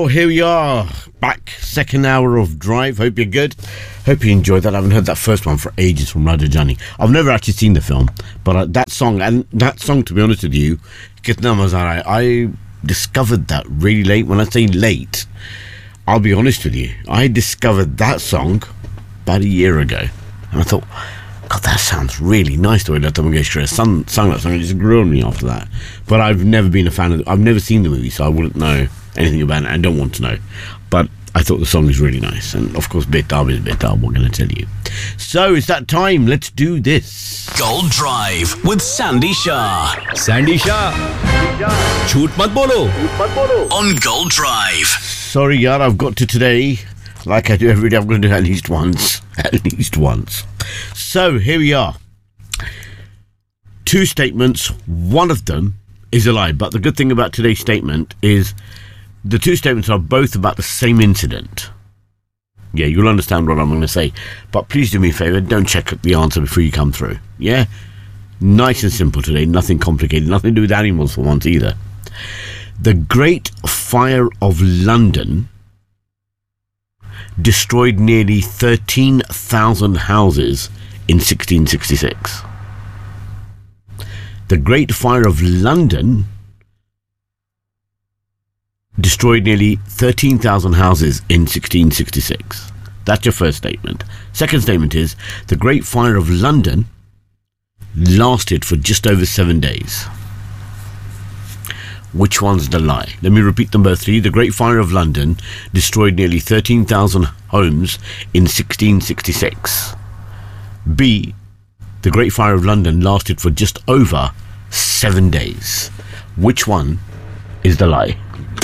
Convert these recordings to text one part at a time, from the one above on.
So here we are, back, second hour of Drive. Hope you're good. Hope you enjoyed that. I haven't heard that first one for ages from Raja Jani. I've never actually seen the film, but that song, to be honest with you, Kitna Maza Aaya, I discovered that really late. When I say late, I'll be honest with you, I discovered that song about a year ago, and I thought, God, that sounds really nice. The way Lata Mangeshkar sung that song, it just grew on me after that. But I've never been a fan of it. I've never seen the movie, so I wouldn't know anything about it. I don't want to know. But I thought the song is really nice. And of course, Betab is Betab, we're going to tell you. So it's that time. Let's do this. Gold Drive with Sandy Shah. Sandy Shah. Jhoot mat bolo. On Gold Drive. Sorry, yaar, I've got to today. Like I do every day, I'm going to do it at least once. At least once. So, here we are. Two statements. One of them is a lie. But the good thing about today's statement is the two statements are both about the same incident. Yeah, you'll understand what I'm going to say. But please do me a favour, don't check the answer before you come through. Yeah? Nice and simple today. Nothing complicated. Nothing to do with animals for once either. The Great Fire of London destroyed nearly 13,000 houses in 1666. The Great Fire of London destroyed nearly 13,000 houses in 1666. That's your first statement. Second statement is, the Great Fire of London lasted for just over 7 days. Which one's the lie? Let me repeat them both to you. The Great Fire of London destroyed nearly 13,000 homes in 1666. B. The Great Fire of London lasted for just over 7 days. Which one is the lie?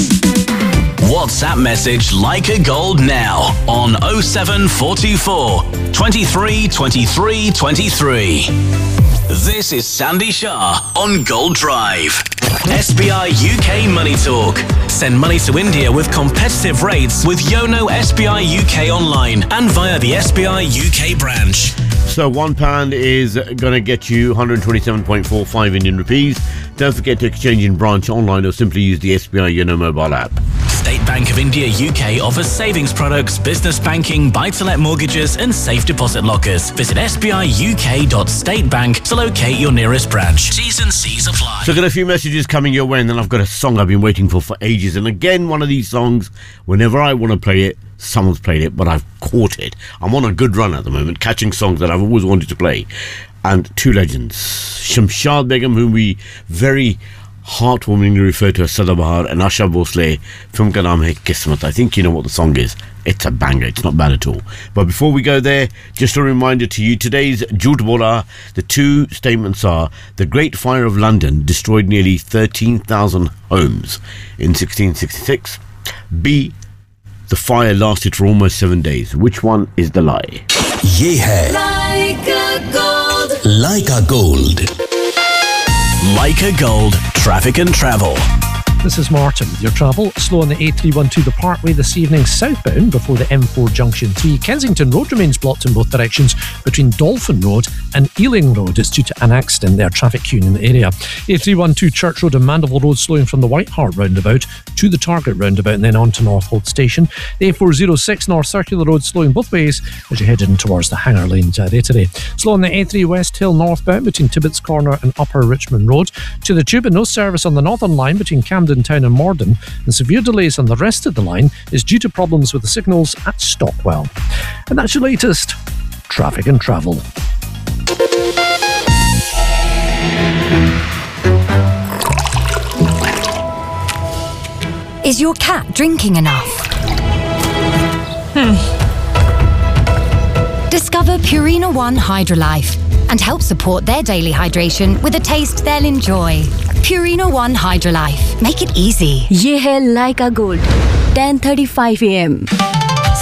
WhatsApp message Like a Gold now on 07424 23 23 23. This is Sandy Shah on Gold Drive. SBI UK Money Talk. Send money to India with competitive rates with Yono SBI UK online and via the SBI UK branch. So £1 is going to get you 127.45 Indian rupees. Don't forget to exchange in branch online or simply use the SBI Yono mobile app. State Bank of India UK offers savings products, business banking, buy-to-let mortgages and safe deposit lockers. Visit sbiuk.statebank to locate your nearest branch. T's and C's apply. So I've got a few messages coming your way, and then I've got a song I've been waiting for ages. And again, one of these songs, whenever I want to play it, someone's played it, but I've caught it. I'm on a good run at the moment, catching songs that I've always wanted to play. And two legends, Shamshad Begum, whom we very heartwarmingly refer to as Sadabahar, and Asha Bhosle. Film ka naam hai Kismat. I think you know what the song is. It's a banger. It's not bad at all. But before we go there, just a reminder to you, today's Jhoot Bola, the two statements are, the Great Fire of London destroyed nearly 13,000 homes in 1666. B, the fire lasted for almost 7 days. Which one is the lie? Ye hai Like a gold. Like a Gold. Like a Gold, traffic and travel. This is Martin with your travel. Slow on the A312 the Parkway this evening southbound before the M4 Junction 3. Kensington Road remains blocked in both directions between Dolphin Road and Ealing Road. It's due to an accident there, traffic queuing in the area. A312 Church Road and Mandeville Road slowing from the White Hart roundabout to the Target roundabout and then on to Northolt Station. The A406 North Circular Road slowing both ways as you're heading towards the Hanger Lane today. Slow on the A3 West Hill northbound between Tibbetts Corner and Upper Richmond Road. To the Tube and no service on the Northern Line between Camden Town and Morden, and severe delays on the rest of the line is due to problems with the signals at Stockwell. And that's your latest traffic and travel. Is your cat drinking enough? Discover Purina One Hydrolife and help support their daily hydration with a taste they'll enjoy. Purina One Hydrolife. Make it easy. Ye hai Like a Gold. 10:35 a.m.